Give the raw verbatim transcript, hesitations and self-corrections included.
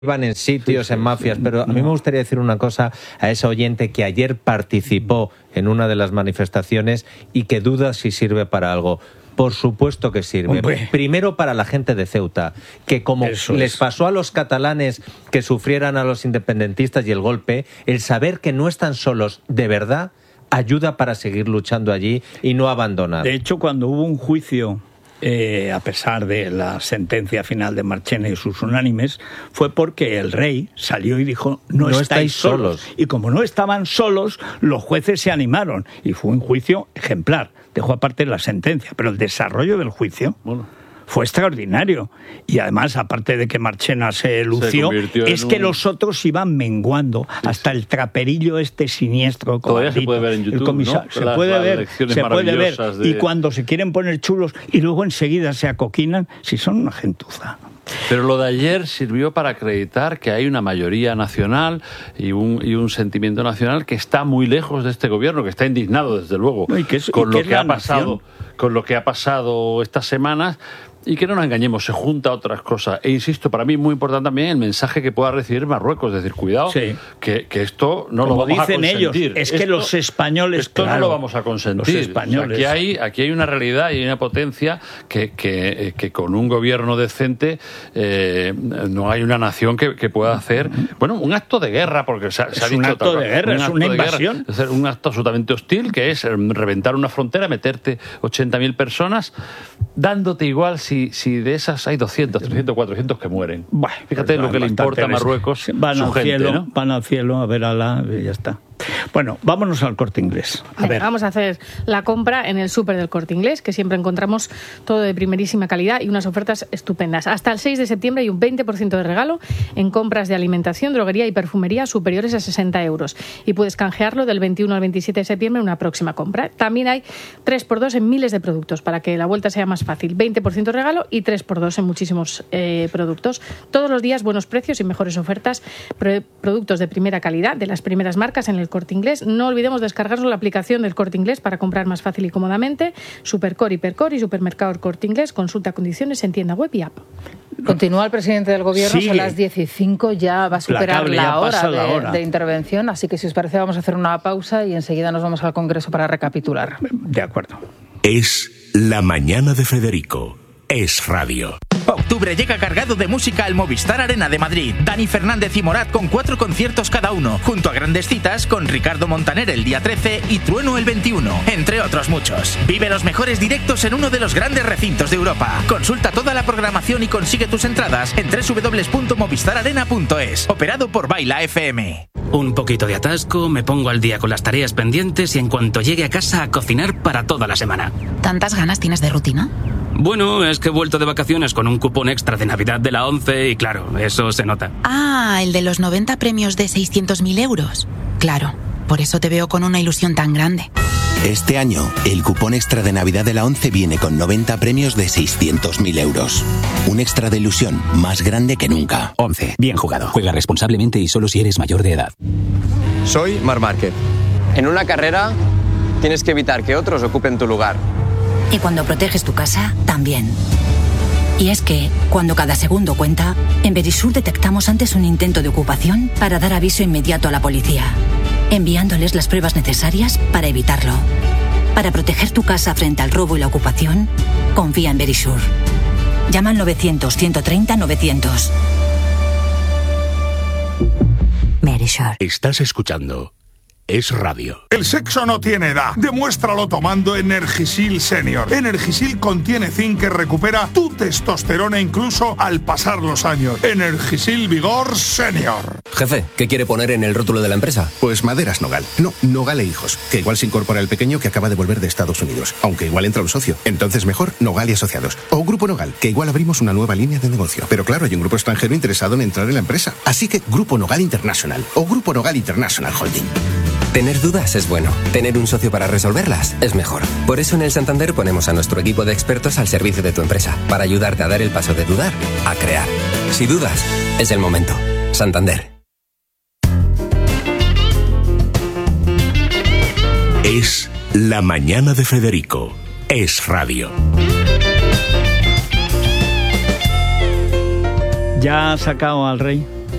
Van en sitios, sí, sí, en mafias, sí, pero a mí me gustaría decir una cosa a ese oyente que ayer participó en una de las manifestaciones y que duda si sirve para algo. Por supuesto que sirve. Hombre. Primero para la gente de Ceuta, que como Eso les es. pasó a los catalanes que sufrieran a los independentistas y el golpe, el saber que no están solos de verdad ayuda para seguir luchando allí y no abandonar. De hecho, cuando hubo un juicio... Eh, a pesar de la sentencia final de Marchena y sus unánimes, fue porque el rey salió y dijo no, no estáis, estáis solos. solos. Y como no estaban solos, los jueces se animaron y fue un juicio ejemplar. Dejó aparte la sentencia, pero el desarrollo del juicio... Bueno. fue extraordinario. Y además, aparte de que Marchena se lució, se es que un... los otros iban menguando. Sí, hasta sí. el traperillo este siniestro. Todavía se puede ver en YouTube, ¿no? Se las, puede las ver, se puede ver. De... Y cuando se quieren poner chulos y luego enseguida se acoquinan, si son una gentuza. Pero lo de ayer sirvió para acreditar que hay una mayoría nacional y un, y un sentimiento nacional que está muy lejos de este gobierno, que está indignado, desde luego, no, es, con lo que ha pasado, con lo que ha pasado estas semanas. Y que no nos engañemos, se junta a otras cosas. E insisto, para mí es muy importante también el mensaje que pueda recibir Marruecos. Es decir, cuidado, sí. que, que esto no Como lo vamos dicen a consentir. Ellos, es que esto, los españoles... Esto claro, no lo vamos a consentir. Los españoles. O sea, aquí, hay, aquí hay una realidad y una potencia que, que, que con un gobierno decente eh, no hay una nación que, que pueda hacer, bueno, un acto de guerra, porque se, es se ha dicho... un acto otra, de guerra, es una invasión. Guerra, es decir, un acto absolutamente hostil, que es reventar una frontera, meterte ochenta mil personas, dándote igual si, si de esas hay doscientos, trescientos, cuatrocientos que mueren. Bueno, fíjate lo que le importa a Marruecos. Van su al gente, cielo, ¿no? van al cielo a ver a la y ya está. Bueno, vámonos al Corte Inglés. A Venga, ver. Vamos a hacer la compra en el súper del Corte Inglés, que siempre encontramos todo de primerísima calidad y unas ofertas estupendas. Hasta el seis de septiembre hay un veinte por ciento de regalo en compras de alimentación, droguería y perfumería superiores a sesenta euros. Y puedes canjearlo del veintiuno al veintisiete de septiembre en una próxima compra. También hay tres por dos en miles de productos para que la vuelta sea más fácil. veinte por ciento de regalo y tres por dos en muchísimos eh, productos. Todos los días buenos precios y mejores ofertas. Pro- productos de primera calidad, de las primeras marcas en el Corte Inglés. No olvidemos descargarnos la aplicación del Corte Inglés para comprar más fácil y cómodamente. Supercore, Hipercore y Supermercado Corte Inglés. Consulta condiciones en tienda web y app. Continúa el presidente del gobierno, Sigue. son las diez y cinco, ya va a superar Placable, la, ya hora pasa la de, hora de intervención, así que si os parece vamos a hacer una pausa y enseguida nos vamos al Congreso para recapitular. De acuerdo. Es La Mañana de Federico. Es radio. Octubre llega cargado de música al Movistar Arena de Madrid. Dani Fernández y Morat con cuatro conciertos cada uno, junto a grandes citas con Ricardo Montaner el día trece y Trueno el veintiuno, entre otros muchos. Vive los mejores directos en uno de los grandes recintos de Europa. Consulta toda la programación y consigue tus entradas en doble u doble u doble u punto movistar arena punto es. Operado por Baila F M. Un poquito de atasco, me pongo al día con las tareas pendientes y en cuanto llegue a casa a cocinar para toda la semana. ¿Tantas ganas tienes de rutina? Bueno, es que he vuelto de vacaciones con un cupón extra de Navidad de la ONCE y claro, eso se nota. Ah, el de los noventa premios de seiscientos mil euros. Claro, por eso te veo con una ilusión tan grande. Este año, el cupón extra de Navidad de la ONCE viene con noventa premios de seiscientos mil euros. Un extra de ilusión más grande que nunca. ONCE, bien jugado. Juega responsablemente y solo si eres mayor de edad. Soy Marc Márquez. En una carrera tienes que evitar que otros ocupen tu lugar. Y cuando proteges tu casa, también. Y es que, cuando cada segundo cuenta, en Verisur detectamos antes un intento de ocupación para dar aviso inmediato a la policía, enviándoles las pruebas necesarias para evitarlo. Para proteger tu casa frente al robo y la ocupación, confía en Verisur. Llama al novecientos, ciento treinta, novecientos. Verisur. Estás escuchando Es radio. El sexo no tiene edad. Demuéstralo tomando Energisil Senior. Energisil contiene zinc que recupera tu testosterona incluso al pasar los años. Energisil Vigor Senior. Jefe, ¿qué quiere poner en el rótulo de la empresa? Pues Maderas Nogal. No, Nogal e Hijos. Que igual se incorpora el pequeño que acaba de volver de Estados Unidos. Aunque igual entra un socio. Entonces mejor Nogal y Asociados. O Grupo Nogal, que igual abrimos una nueva línea de negocio. Pero claro, hay un grupo extranjero interesado en entrar en la empresa. Así que Grupo Nogal International. O Grupo Nogal International Holding. Tener dudas es bueno. Tener un socio para resolverlas es mejor. Por eso en el Santander ponemos a nuestro equipo de expertos al servicio de tu empresa, para ayudarte a dar el paso de dudar a crear. Si dudas, es el momento. Santander. Es La Mañana de Federico. Es radio. ¿Ya ha sacado al rey?